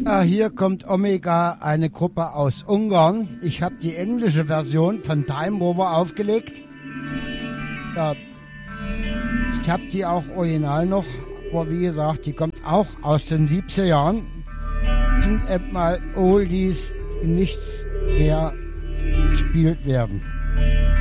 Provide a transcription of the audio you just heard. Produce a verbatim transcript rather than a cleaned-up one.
Ah, hier kommt Omega, eine Gruppe aus Ungarn. Ich habe die englische Version von Time Rover aufgelegt. Ja, ich habe die auch original noch, aber wie gesagt, die kommt auch aus den siebziger Jahren. Das sind eben mal Oldies, die nichts mehr gespielt werden.